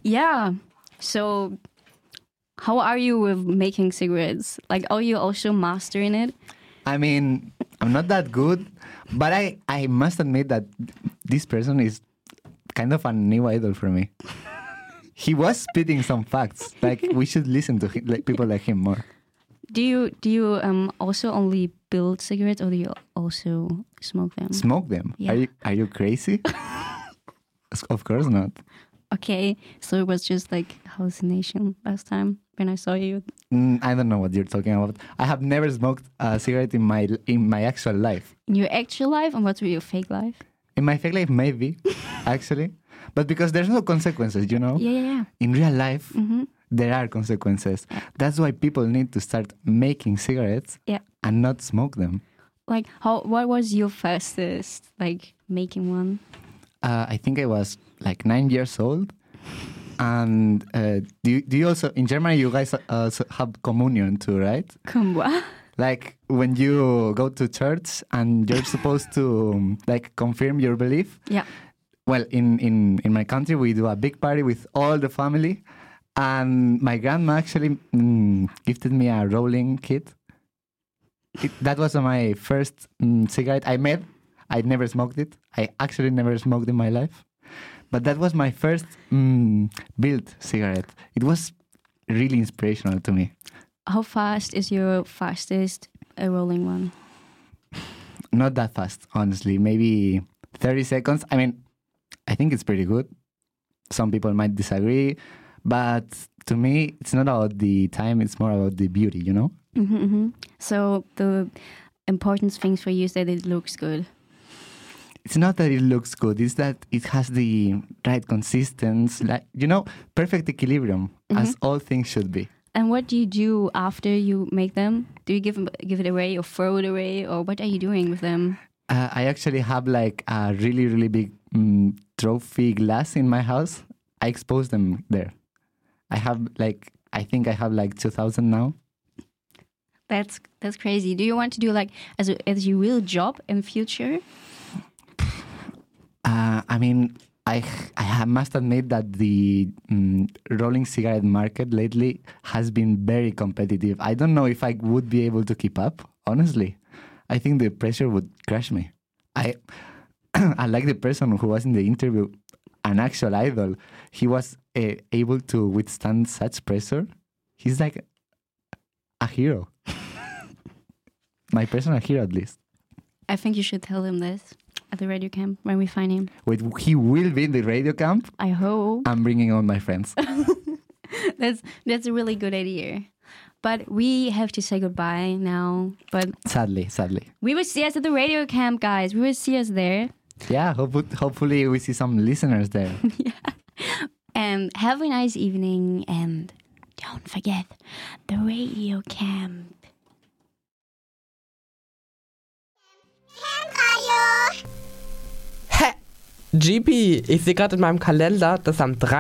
Yeah. So, how are you with making cigarettes? Like, are you also mastering it? I mean, I'm not that good, but I must admit that this person is kind of a new idol for me. He was spitting some facts. Like, we should listen to him, like people like him more. Do you also only build cigarettes, or do you also smoke them? Smoke them? Yeah. Are you crazy? Of course not. Okay, so it was just like hallucination last time when I saw you. I don't know what you're talking about. I have never smoked a cigarette in my actual life. In your actual life, and what's with your fake life? In my fake life, maybe, actually. But because there's no consequences, you know? Yeah. In real life, there are consequences. That's why people need to start making cigarettes and not smoke them. Like, what was your fastest, like, making one? I think I was like 9 years old. And do you also, in Germany, you guys also have communion too, right? What? Like when you go to church and you're supposed to like confirm your belief. Yeah. Well, in my country, we do a big party with all the family. And my grandma actually gifted me a rolling kit. That was my first cigarette I made. I never smoked it. I actually never smoked in my life. But that was my first built cigarette. It was really inspirational to me. How fast is your fastest rolling one? Not that fast, honestly. Maybe 30 seconds. I mean, I think it's pretty good. Some people might disagree. But to me, it's not about the time. It's more about the beauty, you know? So the important things for you is that it looks good. It's not that it looks good. It's that it has the right consistency. Like, you know, perfect equilibrium, as all things should be. And what do you do after you make them? Do you give it away or throw it away? Or what are you doing with them? I actually have like a really, really big trophy glass in my house. I expose them there. I think I have like 2,000 now. That's crazy. Do you want to do like as your real job in future? I mean, I must admit that the rolling cigarette market lately has been very competitive. I don't know if I would be able to keep up, honestly. I think the pressure would crush me. I like the person who was in the interview, an actual idol. He was able to withstand such pressure. He's like a hero. My personal hero, at least. I think you should tell him this at the radio camp when we find him. Wait, he will be in the radio camp? I hope. I'm bringing all my friends. That's a really good idea. But we have to say goodbye now. But Sadly. we will see us at the radio camp, guys. We will see us there. Yeah, hopefully we see some listeners there. And have a nice evening. And don't forget the radio camp. GP, ich sehe gerade in meinem Kalender, dass am